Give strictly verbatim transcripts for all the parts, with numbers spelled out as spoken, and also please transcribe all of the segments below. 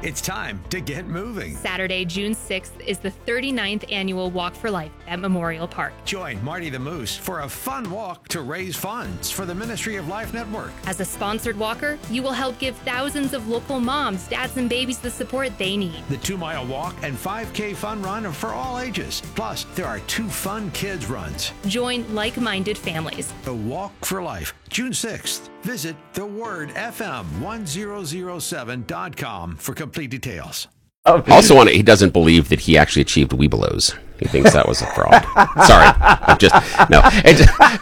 It's time to get moving. Saturday, June sixth is the thirty-ninth annual Walk for Life at Memorial Park. Join Marty the Moose for a fun walk to raise funds for the Ministry of Life Network. As a sponsored walker, you will help give thousands of local moms, dads, and babies the support they need. The two-mile walk and five K fun run are for all ages. Plus, there are two fun kids runs. Join like-minded families. The Walk for Life, June sixth. Visit the word F M one thousand seven dot com for complete details. Also, on it, he doesn't believe that he actually achieved Webelos. He thinks that was a fraud. Sorry, I'm just no. It,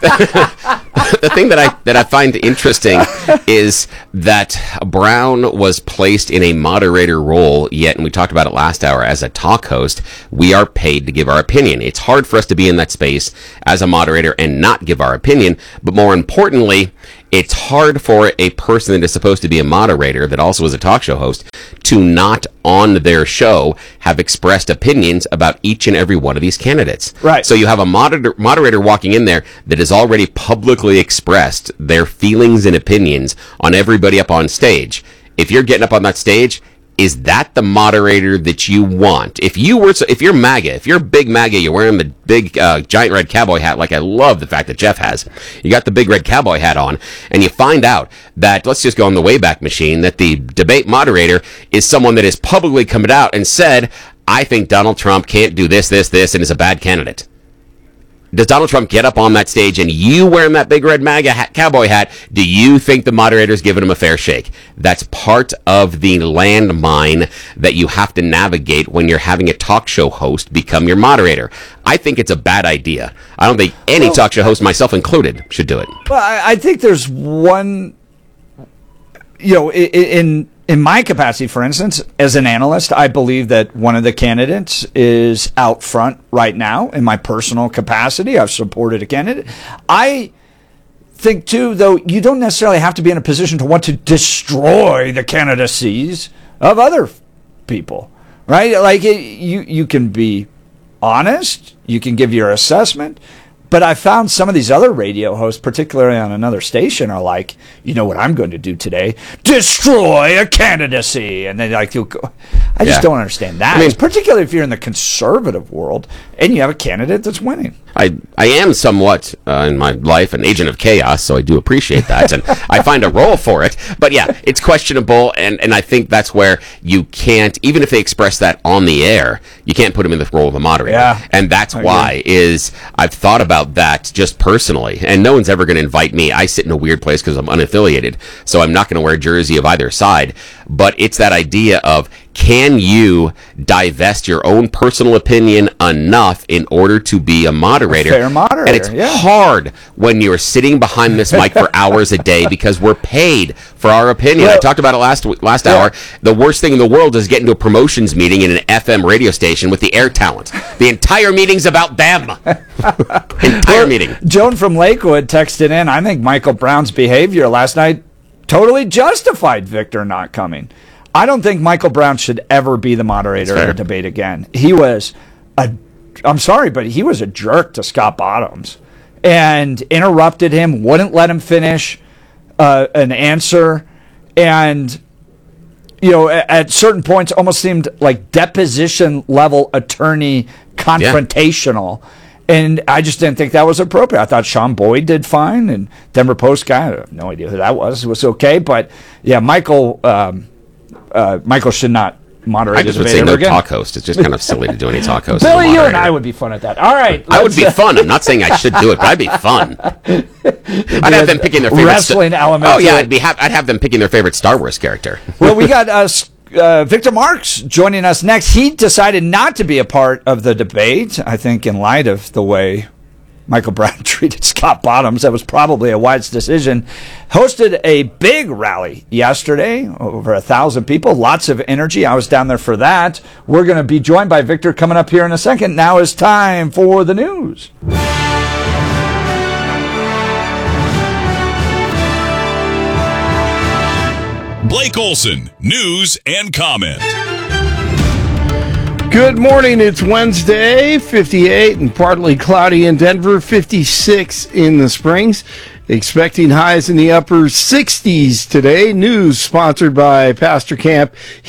the thing that I that I find interesting is that Brown was placed in a moderator role. Yet, and we talked about it last hour, as a talk host, we are paid to give our opinion. It's hard for us to be in that space as a moderator and not give our opinion. But more importantly, it's hard for a person that is supposed to be a moderator, that also is a talk show host, to not on their show have expressed opinions about each and every one of these candidates. Right. So you have a moderator, moderator walking in there that has already publicly expressed their feelings and opinions on everybody up on stage. If you're getting up on that stage, is that the moderator that you want? If you were, if you're MAGA, if you're big MAGA, you're wearing the big uh, giant red cowboy hat, like I love the fact that Jeff has. You got the big red cowboy hat on, and you find out that, let's just go on the Wayback Machine, that the debate moderator is someone that has publicly come out and said, I think Donald Trump can't do this, this, this, and is a bad candidate. Does Donald Trump get up on that stage and you wearing that big red MAGA hat, cowboy hat, do you think the moderator's giving him a fair shake? That's part of the landmine that you have to navigate when you're having a talk show host become your moderator. I think it's a bad idea. I don't think any well, talk show host, myself included, should do it. Well, I, I think there's one, you know, in... In my capacity, for instance, as an analyst, I believe that one of the candidates is out front right now. In my personal capacity, I've supported a candidate. I think, too, though, you don't necessarily have to be in a position to want to destroy the candidacies of other people, right? Like, you, you can be honest. You can give your assessment. But I found some of these other radio hosts, particularly on another station, are like, you know what I'm going to do today? Destroy a candidacy. And then like, you'll go. I just yeah. don't understand that. I mean, particularly if you're in the conservative world and you have a candidate that's winning. I, I am somewhat, uh, in my life, an agent of chaos, so I do appreciate that, and I find a role for it. But yeah, it's questionable, and, and I think that's where you can't, even if they express that on the air, you can't put them in the role of a moderator. Yeah, and that's I why agree. is I've thought about that just personally, and no one's ever going to invite me. I sit in a weird place because I'm unaffiliated, so I'm not going to wear a jersey of either side. But it's that idea of, can you divest your own personal opinion enough in order to be a moderator? A fair moderator, and it's yeah. hard when you're sitting behind this mic for hours a day because we're paid for our opinion. Well, I talked about it last last yeah. hour. The worst thing in the world is getting to a promotions meeting in an F M radio station with the air talent. The entire meeting's about them. entire well, meeting. Joan from Lakewood texted in, I think Michael Brown's behavior last night totally justified Victor not coming. I don't think Michael Brown should ever be the moderator in a debate again. He was a, I'm sorry, but he was a jerk to Scott Bottoms and interrupted him, wouldn't let him finish uh, an answer. And, you know, at, at certain points almost seemed like deposition level attorney confrontational. Yeah. And I just didn't think that was appropriate. I thought Sean Boyd did fine, and Denver Post guy, I have no idea who that was, was okay. But, yeah, Michael... Um, Uh, Michael should not moderate. I just would say no again. Talk host. It's just kind of silly to do any talk host. Billy, you and I would be fun at that. All right. I would be fun. I'm not saying I should do it, but I'd be fun. I'd have them picking their favorite wrestling st- element. Oh yeah, I'd be. Ha- I'd have them picking their favorite Star Wars character. Well, we got uh, uh, Victor Marks joining us next. He decided not to be a part of the debate. I think in light of the way Michael Brown treated Scott Bottoms, that was probably a wise decision. Hosted a big rally yesterday, over a thousand people, lots of energy. I was down there for that. We're going to be joined by Victor coming up here in a second. Now is time for the news. Blake Olson, news and comment. Good morning. It's Wednesday, fifty-eight and partly cloudy in Denver, fifty-six in the Springs. Expecting highs in the upper sixties today. News sponsored by Pastor Camp